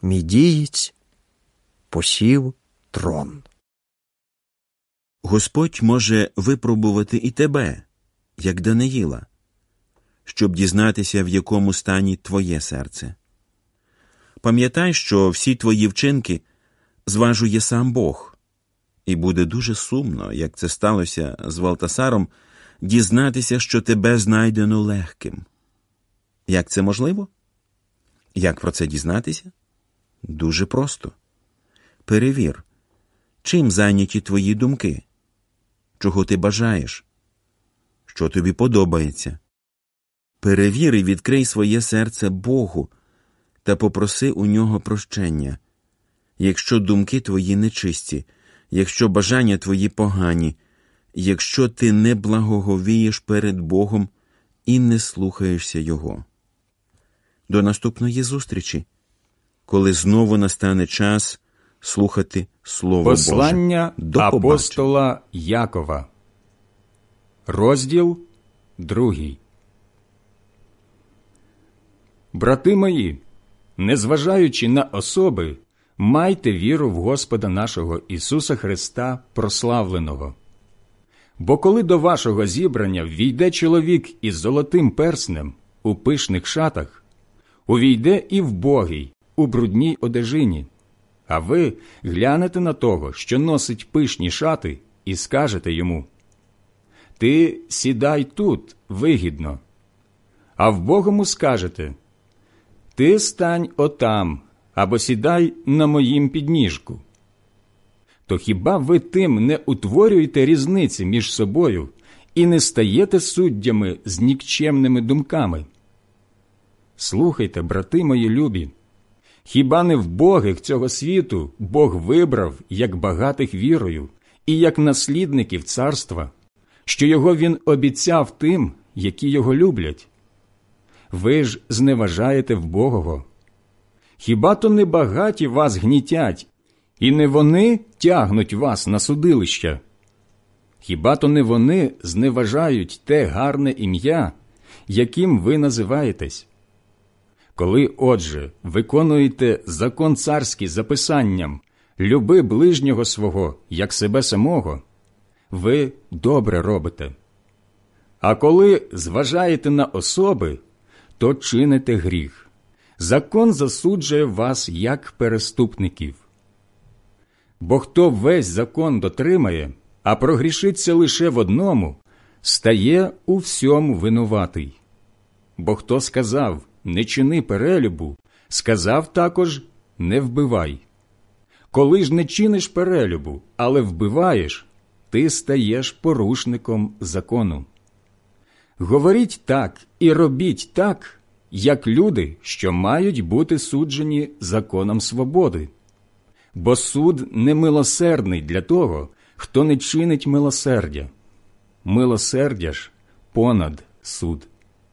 мідієць посів трон. Господь може випробувати і тебе, як Даниїла, щоб дізнатися, в якому стані твоє серце. Пам'ятай, що всі твої вчинки зважує сам Бог, і буде дуже сумно, як це сталося з Валтасаром, дізнатися, що тебе знайдено легким. Як це можливо? Як про це дізнатися? Дуже просто. Перевір, чим зайняті твої думки, чого ти бажаєш, що тобі подобається. Перевір і відкрий своє серце Богу та попроси у нього прощення. Якщо думки твої нечисті, якщо бажання твої погані, якщо ти не благоговієш перед Богом і не слухаєшся Його. До наступної зустрічі, коли знову настане час слухати Слово Боже. Послання апостола Якова. Розділ 2. Брати мої, незважаючи на особи, майте віру в Господа нашого Ісуса Христа прославленого. Бо коли до вашого зібрання ввійде чоловік із золотим перснем у пишних шатах, увійде і вбогий у брудній одежині, а ви глянете на того, що носить пишні шати, і скажете йому: «Ти сідай тут вигідно», а вбогому скажете: «Ти стань отам, або сідай на моїм підніжку». То хіба ви тим не утворюєте різниці між собою і не стаєте суддями з нікчемними думками? Слухайте, брати мої любі, хіба не вбогих цього світу Бог вибрав як багатих вірою і як наслідників царства, що його Він обіцяв тим, які його люблять? Ви ж зневажаєте вбогого. Хіба то не багаті вас гнітять, і не вони тягнуть вас на судилища? Хіба то не вони зневажають те гарне ім'я, яким ви називаєтесь? Коли, отже, виконуєте закон царський за писанням «Люби ближнього свого, як себе самого», ви добре робите. А коли зважаєте на особи, то чините гріх. Закон засуджує вас як переступників. Бо хто весь закон дотримає, а прогрішиться лише в одному, стає у всьому винуватий. Бо хто сказав «не чини перелюбу», сказав також «не вбивай». Коли ж не чиниш перелюбу, але вбиваєш, ти стаєш порушником закону. Говоріть так і робіть так, як люди, що мають бути суджені законом свободи. Бо суд немилосердний для того, хто не чинить милосердя. Милосердя ж понад суд.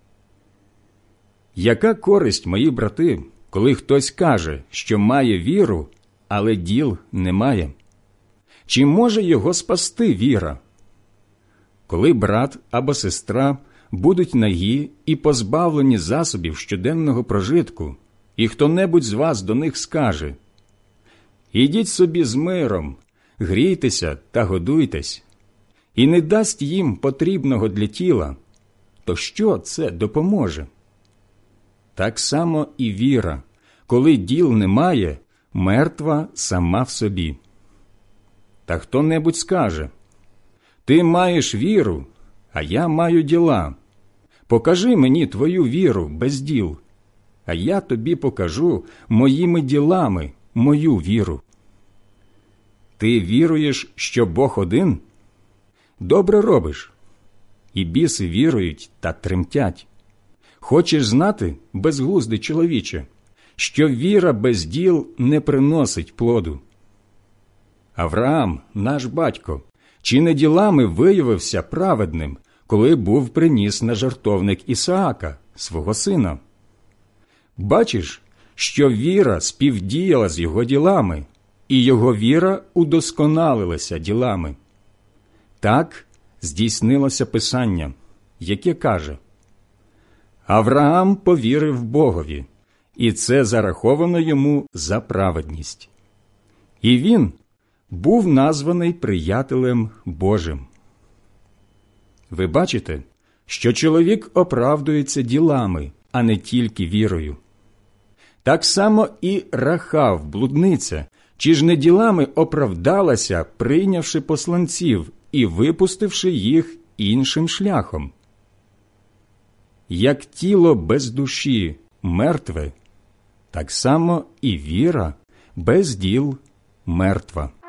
Яка користь, мої брати, коли хтось каже, що має віру, але діл немає? Чи може його спасти віра? Коли брат або сестра будуть нагі і позбавлені засобів щоденного прожитку, і хто-небудь з вас до них скаже: «Ідіть собі з миром, грійтеся та годуйтесь», і не дасть їм потрібного для тіла, то що це допоможе? Так само і віра, коли діл немає, мертва сама в собі. Та хто-небудь скаже: «Ти маєш віру, а я маю діла. Покажи мені твою віру без діл, а я тобі покажу моїми ділами мою віру». Ти віруєш, що Бог один? Добре робиш. І біси вірують та тремтять. Хочеш знати, безглуздий чоловіче, що віра без діл не приносить плоду? Авраам, наш батько, чи не ділами виявився праведним, коли був приніс на жертовник Ісаака, свого сина? Бачиш, що віра співдіяла з його ділами, і його віра удосконалилася ділами. Так здійснилося Писання, яке каже: «Авраам повірив Богові, і це зараховано йому за праведність. І він був названий приятелем Божим. Ви бачите, що чоловік оправдується ділами, а не тільки вірою. Так само і Рахав, блудниця, чи ж не ділами оправдалася, прийнявши посланців і випустивши їх іншим шляхом? Як тіло без душі мертве, так само і віра без діл мертва.